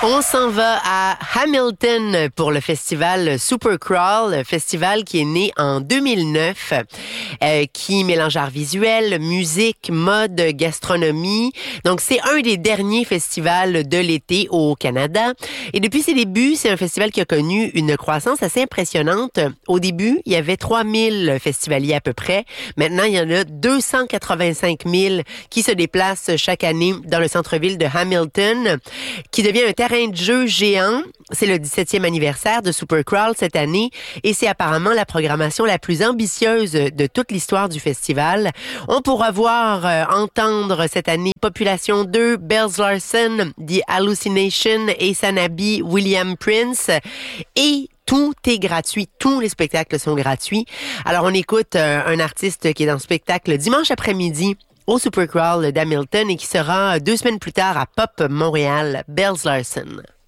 On s'en va à Hamilton pour le festival Supercrawl, festival qui est né en 2009, qui mélange art visuel, musique, mode, gastronomie. Donc, c'est un des derniers festivals de l'été au Canada. Et depuis ses débuts, c'est un festival qui a connu une croissance assez impressionnante. Au début, il y avait 3000 festivaliers à peu près. Maintenant, il y en a 285 000 qui se déplacent chaque année dans le centre-ville de Hamilton, qui devient un terrain de jeu géant. C'est le 17e anniversaire de Supercrawl cette année et c'est apparemment la programmation la plus ambitieuse de toute l'histoire du festival. On pourra entendre cette année Population 2, Bells Larsen, The Hallucination, Asanabi, William Prince et tout est gratuit. Tous les spectacles sont gratuits. Alors, on écoute un artiste qui est dans le spectacle dimanche après-midi au Supercrawl d'Hamilton et qui sera 2 semaines plus tard à Pop Montréal, Bells Larsen.